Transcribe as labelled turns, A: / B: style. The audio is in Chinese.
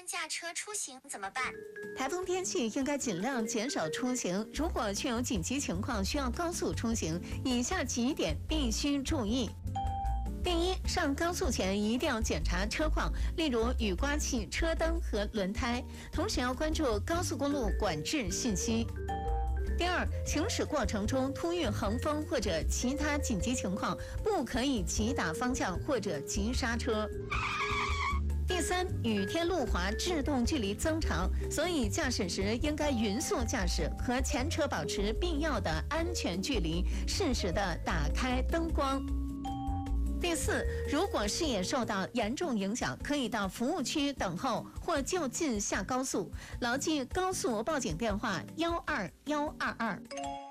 A: 天驾车出行怎么办？
B: 台风天气应该尽量减少出行，如果确有紧急情况需要高速出行，以下几点必须注意。第一，上高速前一定要检查车况，例如雨刮器、车灯和轮胎，同时要关注高速公路管制信息。第二，行驶过程中突遇横风或者其他紧急情况，不可以急打方向或者急刹车。第三，雨天路滑，制动距离增长，所以驾驶时应该匀速驾驶，和前车保持必要的安全距离，适时的打开灯光。第四，如果视野受到严重影响，可以到服务区等候或就近下高速，牢记高速报警电话12122。